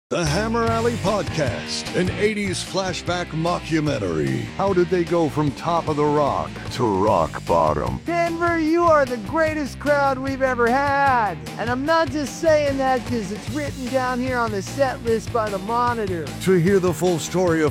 The Hammer Alley Podcast, an 80s flashback mockumentary. How did they go from top of the rock to rock bottom? Denver, you are the greatest crowd we've ever had. And I'm not just saying that because it's written down here on the set list by the Monitor. To hear the full story of